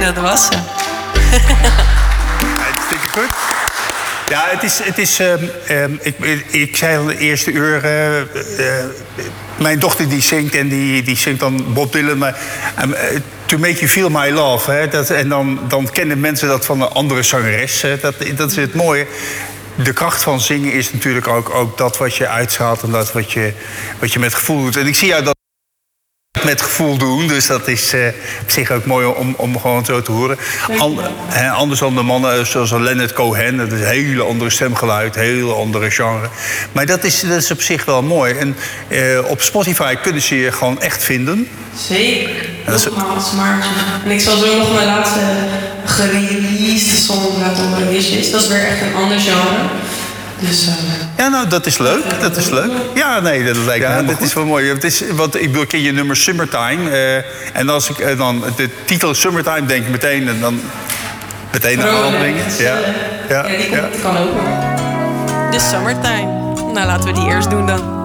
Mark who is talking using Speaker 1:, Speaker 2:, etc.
Speaker 1: dat was ze.
Speaker 2: Hartstikke goed. Ja, ik zei al de eerste uur... mijn dochter die zingt en die zingt dan Bob Dylan. Maar, To Make You Feel My Love. Hè, en dan kennen mensen dat van een andere zangeres. Dat is het mooie. De kracht van zingen is natuurlijk ook dat wat je uitstraalt... en dat wat je met gevoel doet. En ik zie jou dat met gevoel doen. Dus dat is op zich ook mooi om gewoon zo te horen. Anders dan de mannen zoals Leonard Cohen. Dat is een hele andere stemgeluid, een hele andere genre. Maar dat is op zich wel mooi. En op Spotify kunnen ze je gewoon echt vinden.
Speaker 1: Zeker. Nogmaals, Maartje. En ik zal zo nog mijn laatste gereleased song laten horen. Wishes. Dat is weer echt een ander genre. Dus,
Speaker 2: ja, nou, dat is leuk. Dat is leuk. Ja, nee, dat lijkt me helemaal goed. Is wel mooi. Want ik bedoel, ken je nummer Summertime. En als ik dan de titel Summertime denk ik meteen... en dan meteen aan andere dingen.
Speaker 1: Ja, die kan ook.
Speaker 3: De Summertime. Nou, laten we die eerst doen dan.